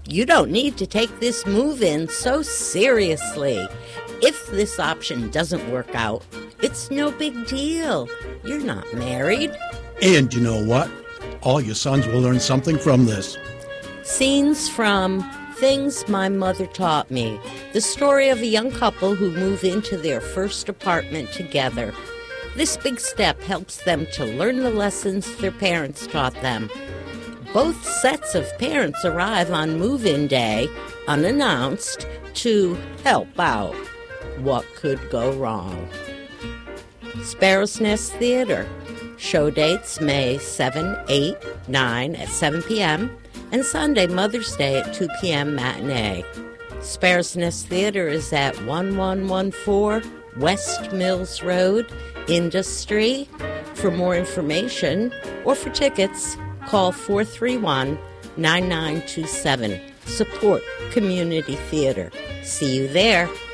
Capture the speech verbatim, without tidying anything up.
You don't need to take this move-in so seriously. If this option doesn't work out, it's no big deal. You're not married. And you know what? All your sons will learn something from this. Scenes from Things My Mother Taught Me, the story of a young couple who move into their first apartment together. This big step helps them to learn the lessons their parents taught them. Both sets of parents arrive on move-in day, unannounced, to help out. What could go wrong? Sparrow's Nest Theater. Show dates May seventh, eighth, ninth at seven p.m. and Sunday, Mother's Day at two p.m. matinee. Sparrow's Nest Theater is at eleven fourteen West Mills Road, Industry. For more information or for tickets, call four three one, nine nine two seven. Support community theater. See you there.